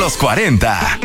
Los 40.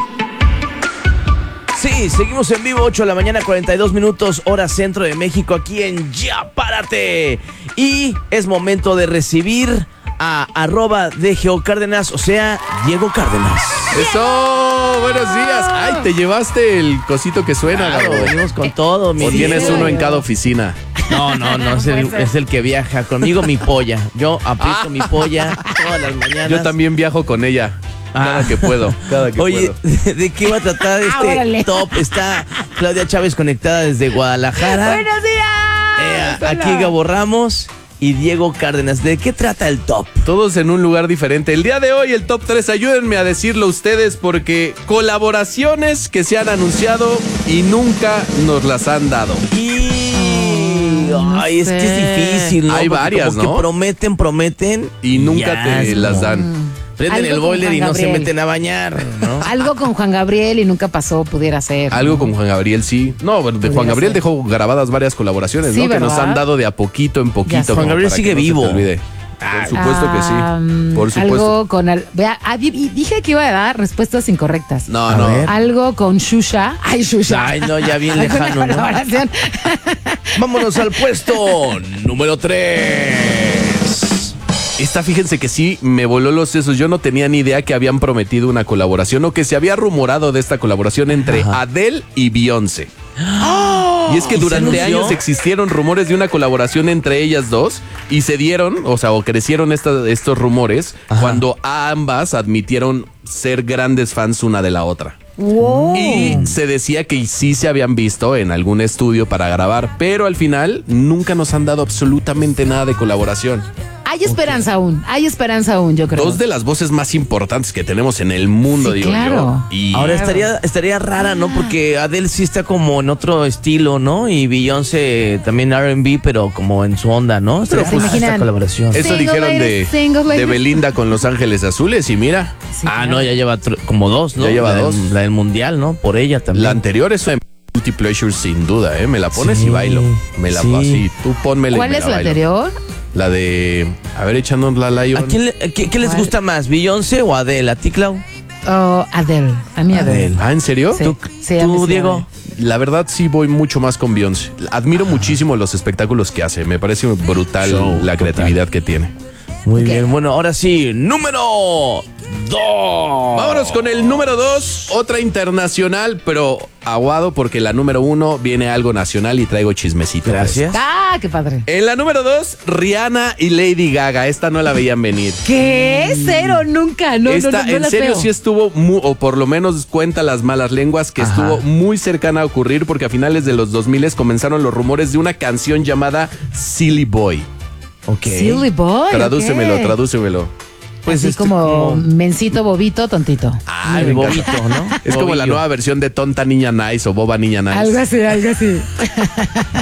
Sí, seguimos en vivo, 8 de la mañana, 42 minutos, hora centro de México, aquí en Ya Párate. Y es momento de recibir a @DGO Cárdenas, o sea, Diego Cárdenas. ¡Eso! ¡Buenos días! ¡Ay, te llevaste el cosito que suena, Claro, Gabo! venimos con todo, mi ¿O tienes Diego. uno en cada oficina? No, es el que viaja conmigo, mi polla. Yo aprieto mi polla todas las mañanas. Yo también viajo con ella. Cada que puedo, Oye, ¿de qué va a tratar este órale. top? Está Claudia Chávez conectada desde Guadalajara. ¡Buenos días! Aquí Gabo Ramos y Diego Cárdenas. ¿De qué trata el top? Todos en un lugar diferente. El día de hoy, el top 3, ayúdenme a decirlo ustedes porque colaboraciones que se han anunciado y nunca nos las han dado. Ay, es que es difícil, ¿no? Hay Porque varias, como ¿no? que prometen. Y nunca ya, te es las como, dan. Prenden Algo el con boiler y Juan no se Gabriel. meten a bañar, ¿no? Algo con Juan Gabriel y nunca pasó, pudiera ser. Algo con Juan Gabriel, sí. No, bueno, de Juan Pudiera Gabriel ser. dejó grabadas varias colaboraciones, Sí, ¿no? Que nos ¿verdad? han dado de a poquito en poquito. Ya sé. como Juan Gabriel para sigue que no se te vivo. olvide. Por supuesto que sí. Por supuesto. Algo con... dije que iba a dar respuestas incorrectas. No, A no. ver. Algo con Shusha. Ay, Shusha. Ay, no, ya bien ¿Alguna lejano, ¿no? colaboración? Vámonos al puesto número 3. Esta, fíjense que sí, me voló los sesos. Yo no tenía ni idea que habían prometido una colaboración o que se había rumorado de esta colaboración entre Adele y Beyoncé. Y es que ¿Y se durante anunció? años existieron rumores de una colaboración entre ellas dos y se dieron, o crecieron estos rumores cuando ambas admitieron ser grandes fans una de la otra. Wow. Y se decía que sí se habían visto en algún estudio para grabar, pero al final nunca nos han dado absolutamente nada de colaboración. Hay esperanza aún, yo creo. Dos de las voces más importantes que tenemos en el mundo, Sí, digo claro. yo. Y Ahora estaría rara, ¿no? Porque Adele sí está como en otro estilo, ¿no? Y Beyoncé también R&B, pero como en su onda, ¿no? Estaría ¿se rara imaginan? esta colaboración. eso Single dijeron ladies, single de ladies. Belinda con Los Ángeles Azules y mira, Sí, Ah, claro. no, ya lleva como dos, ¿no? Ya lleva dos. La del Mundial, ¿no? Por ella también. la anterior es Guilty Pleasure sin duda, ¿eh? Me la pones Sí, y bailo. Me la sí. así, tú pónmela y ¿Cuál me es la bailo. anterior? La de, a ver, echándonos la Lion. ¿A quién qué les ¿Cuál? gusta más, Beyoncé o Adele? ¿A ti, Clau? Oh, Adele. A mí Adele. Ah, ¿en serio? Sí. ¿Tú, Sí, a mí sí, Diego? La verdad sí voy mucho más con Beyoncé. Admiro muchísimo los espectáculos que hace. Me parece brutal Show, la creatividad que tiene. Muy Ok. bien. Bueno, ahora sí, número 2. Vámonos con el número 2, otra internacional, pero aguado porque la número 1 viene algo nacional y traigo chismecito. Gracias. Ah, qué padre. En la número 2, Rihanna y Lady Gaga. Esta no la veían venir. ¿Qué? Cero, nunca. No, Esta no, no en la serio veo. sí estuvo, o por lo menos cuenta las malas lenguas, que Ajá. estuvo muy cercana a ocurrir porque a finales de los 2000 comenzaron los rumores de una canción llamada Silly Boy. Ok. Silly Boy. Tradúcemelo, ok. tradúcemelo. Pues Así como mencito, bobito, tontito. Ah, el me encanta. bobito, ¿no? Es como la Bobillo. nueva versión de Tonta Niña Nice o Boba Niña Nice. Algo así, algo así.